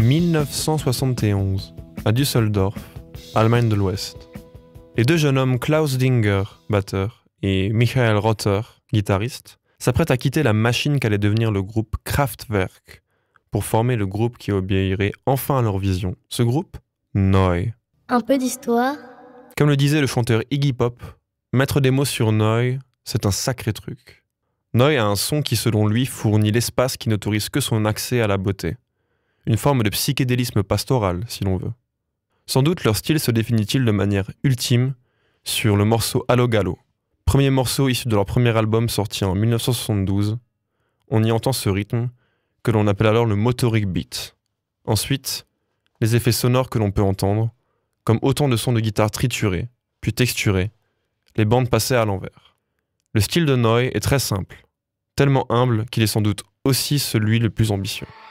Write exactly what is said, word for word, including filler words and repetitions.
mille neuf cent soixante et onze, à Düsseldorf, Allemagne de l'Ouest. Les deux jeunes hommes Klaus Dinger, batteur, et Michael Rother, guitariste, s'apprêtent à quitter la machine qu'allait devenir le groupe Kraftwerk pour former le groupe qui obéirait enfin à leur vision. Ce groupe, Neu. Un peu d'histoire. Comme le disait le chanteur Iggy Pop, mettre des mots sur Neu, c'est un sacré truc. Neu a un son qui, selon lui, fournit l'espace qui n'autorise que son accès à la beauté. Une forme de psychédélisme pastoral, si l'on veut. Sans doute leur style se définit-il de manière ultime sur le morceau Allo Gallo, premier morceau issu de leur premier album sorti en dix-neuf cent soixante-douze. On y entend ce rythme que l'on appelle alors le motoric beat. Ensuite, les effets sonores que l'on peut entendre, comme autant de sons de guitare triturés, puis texturés, les bandes passées à l'envers. Le style de Neu est très simple, tellement humble qu'il est sans doute aussi celui le plus ambitieux.